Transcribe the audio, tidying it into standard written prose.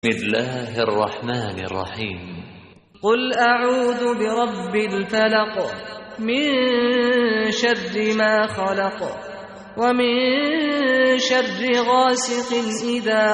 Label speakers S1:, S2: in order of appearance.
S1: بسم الله الرحمن الرحيم
S2: قل أعوذ برب الفلق من شر ما خلق ومن شر غاسق إذا